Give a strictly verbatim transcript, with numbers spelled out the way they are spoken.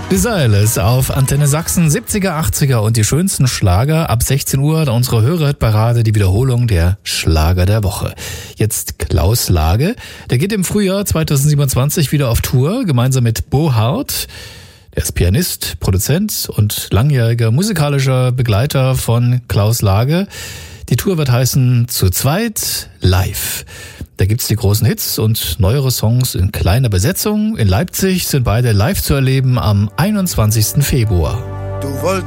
Desireless auf Antenne Sachsen, siebziger, achtziger und die schönsten Schlager ab sechzehn Uhr, unsere Hörerhitparade, die Wiederholung der Schlager der Woche. Jetzt Klaus Lage, der geht im Frühjahr zweitausendsiebenundzwanzig wieder auf Tour, gemeinsam mit Bo Hart. Er ist Pianist, Produzent und langjähriger musikalischer Begleiter von Klaus Lage. Die Tour wird heißen Zu zweit live. Da gibt's die großen Hits und neuere Songs in kleiner Besetzung. In Leipzig sind beide live zu erleben am einundzwanzigsten Februar. Du wolltest